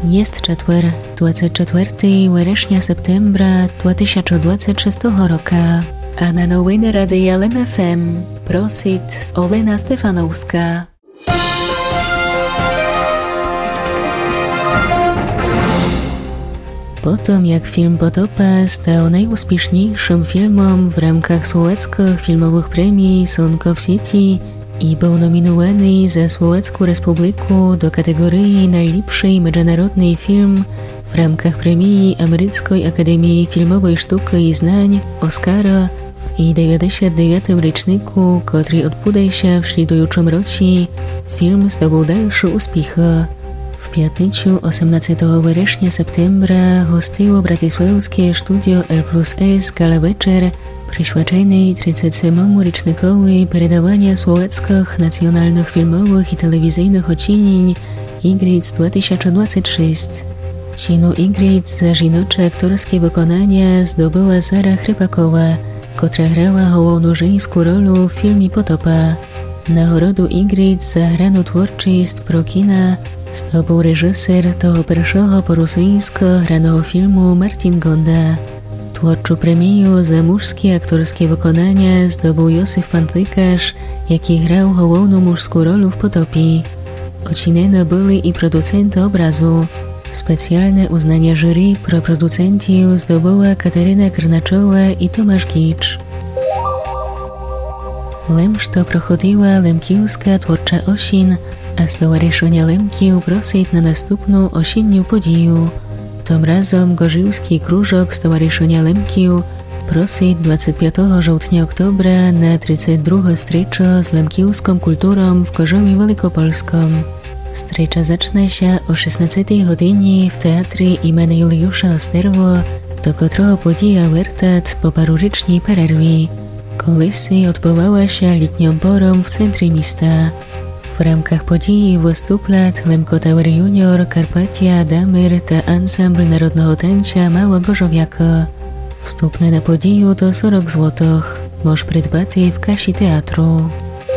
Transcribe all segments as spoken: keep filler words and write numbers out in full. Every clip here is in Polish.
Jest czetwer, dwadzieścia czwartego września septembra dwa tysiące dwudziestego szóstego roku, a na nowiny Radia L M F M prosit Olena Stefanowska. Potom jak film Potopa stał najúspěšnějším filmem w ramkach Słowackich filmowych premii Sonko w City i był nominowany za Słowacką Republiku do kategorii najlepszy międzynarodny film w ramkach premii Amerykańskiej Akademii Filmowej Sztuki i Znań Oscara w dziewięćdziesiątym dziewiątym roczniku, który odbędzie się w śledującym roku. Film zdobył dalsze uspechy. W piatniczu osiemnastego września septembra hostiło bratysławskie studio L plus S Gala Večer przyświęcony trzydziestemu rocznikowi передавania słowackich nacjonalnych filmowych i telewizyjnych odcinień Igric dwa tysiące dwudziesty szósty. Cinu Igric za żinocze aktorskie wykonanie zdobyła Sara Chrypakowa, która grała główną żeńską rolę w filmie Potopa. Nagrodu Igric za graną twórczość pro kina zdobył reżyser tego pierwszego po rosyjsku granego filmu Martin Gonda. Twórczą premię za męskie aktorskie wykonanie zdobył Józef Pantlikarz, jaki grał główną męską rolę w Potopie. Oceneni byli i producenty obrazu. Specjalne uznanie jury pro producentów zdobyła Kateryna Krnaczowa i Tomasz Gicz. Lemšto prochodziła Lemkiewska twórcza osien, a stowarzyszenie Lemkiw prosić na następną osiennią podію. Tym razem Gorzywski Krúžok stowarzyszenia Lemkiw prosić dwudziestego piątego żołtnia oktobra na trzydziestą drugą streczo z lemkiewską kulturą w Gorzowie Wielkopolskim. Strecza zacznie się o szesnastej godzinie w teatrze imienia Juliusza Osterwo, do którego podija wertat po parurycznej przerwie. Kolisi odbywała się letnią porą w centrum miasta. W ramkach podії wystuplat Lemko Tower Junior, Karpatia, Damir ta ansambl narodnego tańca Mała Gorzowiaka. Wstupne na podію to czterdzieści złotych. Możesz przydbaty w kasie teatru.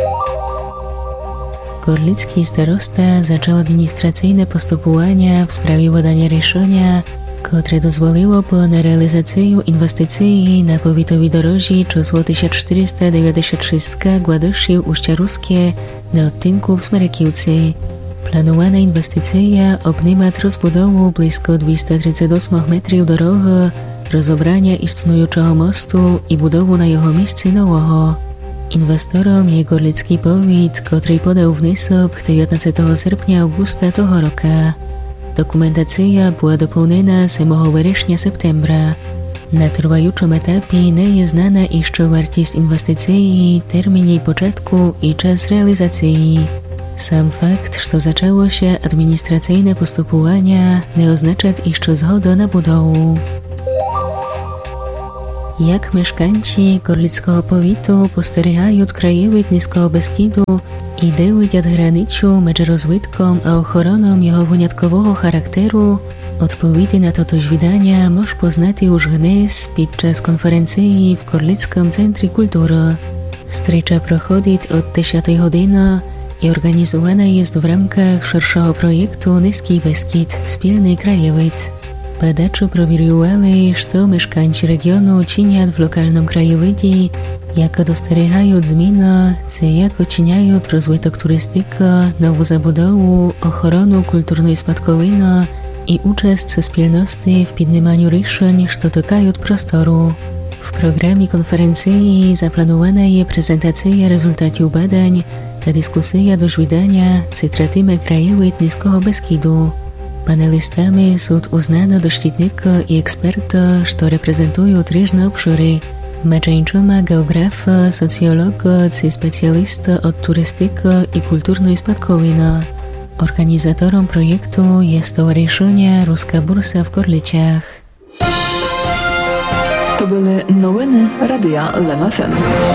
Gorlicki starosta zaczął administracyjne postępowania w sprawie wydania решenia, które dozwoliło po na realizację inwestycji na powiatowej drodze czysło tysiąc czterysta dziewięćdziesiąt sześć Gładyszów-Uście Ruskie na odcinku w Smerekiwcy. Planowana inwestycja obejmie rozbudowę blisko dwieście trzydzieści osiem metrów drogi, rozebranie istniejącego mostu i budowę na jego miejscu nowego. Inwestorem jest Gorlicki powiat, który podał wniosek dziewiętnastego sierpnia augusta tego roku. Dokumentacja była dopełniona ósmego września septembra. Na trwającym etapie nie jest znana jeszcze wartość inwestycji, termin jej początku i czas realizacji. Sam fakt, że zaczęło się administracyjne postępowania, nie oznacza jeszcze zgody na budowę. Jak mieszkańcy Gorlickiego powiatu postrzegają krajowid Niskiego Beskidu i dywidять graniczu między rozwitką a ochroną jego wyjątkowego charakteru, odpowiedzi na to doświadczenia możesz poznać już dnes podczas konferencji w Gorlickim Centrum Kultury. Strecza prochodzi od dziesiątej godziny i organizowana jest w ramkach szerszego projektu Niski Beskid – Wspólny krajowid. Badacze proweriowali, co mieszkańcy regionu czynią w lokalnym krajowidzie, jak dostrzegają zmiany, co jak oceniają rozwój turystyki, nową zabudowę, ochronę kulturnej spadkowiny i uczest wspólności w podejmowaniu решень, co dotykają prostoru. W programie konferencji zaplanowana jest prezentacja rezultatów badań, a dyskusja doświadczenia, co tratimy krajowid Niskiego Beskidu. Panelistami są uznani doświadczeni i eksperci, co reprezentują różne obszary. Między innymi geografa, socjologa czy specjalista od turystyki i kulturnej spadkowiny. Organizatorem projektu jest stowarzyszenie Ruska Bursa w Gorlicach. To były nowiny Radia L M F M.